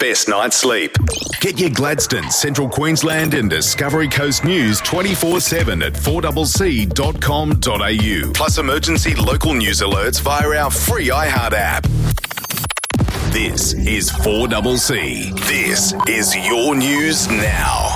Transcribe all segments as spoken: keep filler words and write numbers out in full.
best night's sleep. Get your Gladstone, Central Queensland and Discovery Coast news twenty-four seven at four c c dot com dot a u. Plus emergency local news alerts via our free iHeart app. This is four C C. This is your news now.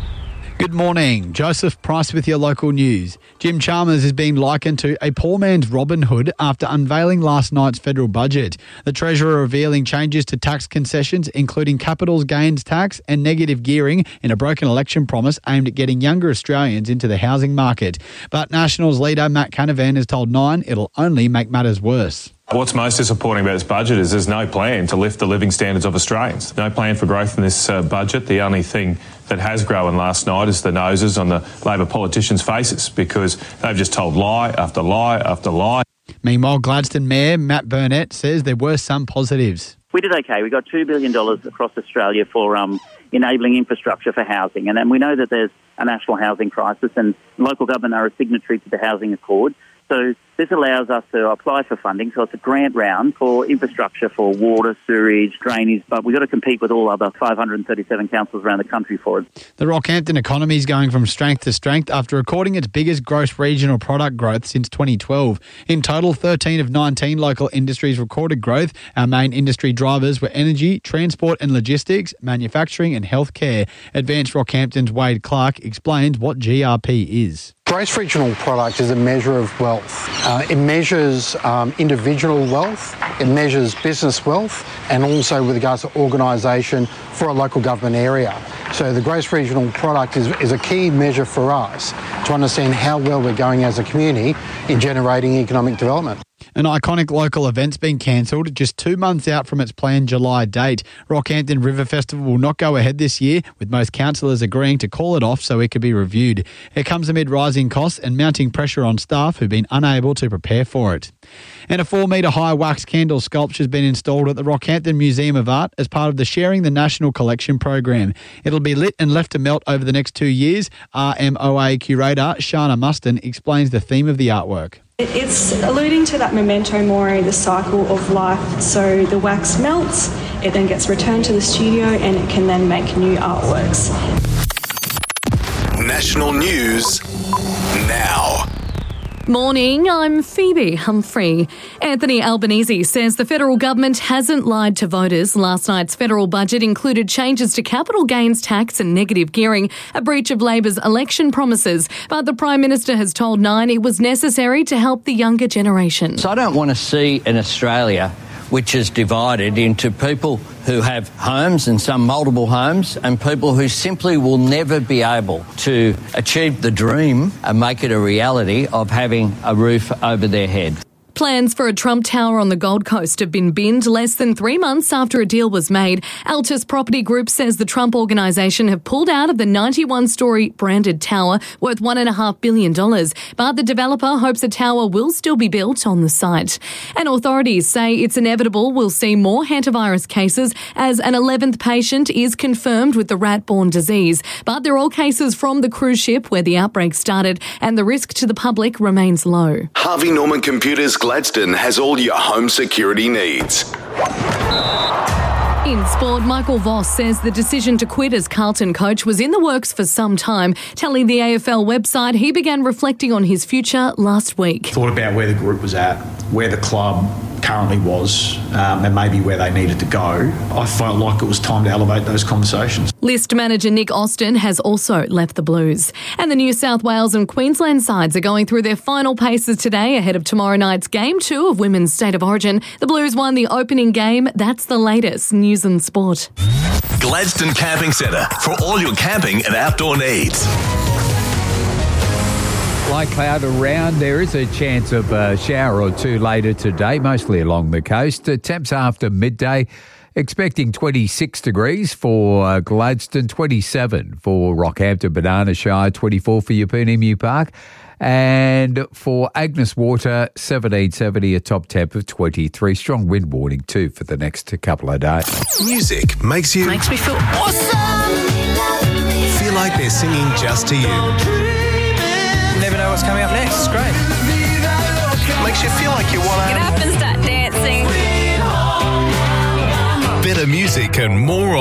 Good morning. Joseph Price with your local news. Jim Chalmers is being likened to a poor man's Robin Hood after unveiling last night's federal budget. The Treasurer revealing changes to tax concessions, including capital gains tax and negative gearing in a broken election promise aimed at getting younger Australians into the housing market. But Nationals leader Matt Canavan has told Nine it'll only make matters worse. What's most disappointing about this budget is there's no plan to lift the living standards of Australians. No plan for growth in this uh, budget. The only thing that has grown last night is the noses on the Labor politicians' faces, because they've just told lie after lie after lie. Meanwhile, Gladstone Mayor Matt Burnett says there were some positives. We did okay. We got two billion dollars across Australia for um, enabling infrastructure for housing. And then we know that there's a national housing crisis, and local government are a signatory to the Housing Accord. So this allows us to apply for funding. So it's a grant round for infrastructure for water, sewage, drainage, but we've got to compete with all other five hundred thirty-seven councils around the country for it. The Rockhampton economy is going from strength to strength after recording its biggest gross regional product growth since twenty twelve. In total, thirteen of nineteen local industries recorded growth. Our main industry drivers were energy, transport and logistics, manufacturing and healthcare. Advanced Rockhampton's Wade Clark explains what G R P is. Gross regional product is a measure of wealth. Uh, it measures um, individual wealth, it measures business wealth, and also with regards to organisation for a local government area. So the gross regional product is, is a key measure for us to understand how well we're going as a community in generating economic development. An iconic local event's been cancelled just two months out from its planned July date. Rockhampton River Festival will not go ahead this year, with most councillors agreeing to call it off so it could be reviewed. It comes amid rising costs and mounting pressure on staff who've been unable to prepare for it. And a four metre high wax candle sculpture has been installed at the Rockhampton Museum of Art as part of the Sharing the National Collection program. It'll be lit and left to melt over the next two years. R M O A curator Shana Muston explains the theme of the artwork. It's alluding to that memento mori, the cycle of life. So the wax melts, it then gets returned to the studio, and it can then make new artworks. National news now. Morning, I'm Phoebe Humphrey. Anthony Albanese says the federal government hasn't lied to voters. Last night's federal budget included changes to capital gains tax and negative gearing, a breach of Labor's election promises. But the Prime Minister has told Nine it was necessary to help the younger generation. So I don't want to see an Australia which is divided into people who have homes and some multiple homes and people who simply will never be able to achieve the dream and make it a reality of having a roof over their head. Plans for a Trump Tower on the Gold Coast have been binned less than three months after a deal was made. Altus Property Group says the Trump organisation have pulled out of the ninety-one story branded tower worth one point five billion dollars. But the developer hopes a tower will still be built on the site. And authorities say it's inevitable we'll see more hantavirus cases as an eleventh patient is confirmed with the rat-borne disease. But they're all cases from the cruise ship where the outbreak started, and the risk to the public remains low. Harvey Norman Computers Gladstone has all your home security needs. In sport, Michael Voss says the decision to quit as Carlton coach was in the works for some time, telling the A F L website he began reflecting on his future last week. Thought about where the group was at, where the club currently was, um, and maybe where they needed to go. I felt like it was time to elevate those conversations. List manager Nick Austin has also left the Blues. And the New South Wales and Queensland sides are going through their final paces today ahead of tomorrow night's Game two of Women's State of Origin. The Blues won the opening game. That's the latest news and sport. Gladstone Camping Centre for all your camping and outdoor needs. Light cloud around. There is a chance of a shower or two later today, mostly along the coast. Uh, temps after midday, expecting twenty-six degrees for uh, Gladstone, twenty-seven for Rockhampton, Banana Shire, twenty-four for Yeppoonemu Park. And for Agnes Water, seventeen seventy, a top temp of twenty-three. Strong wind warning too for the next couple of days. Music makes you... Makes me feel awesome. Feel like they're singing just to you. Never know what's coming up next. It's great. Makes you feel like you want to... Get up and start dancing. Better music and more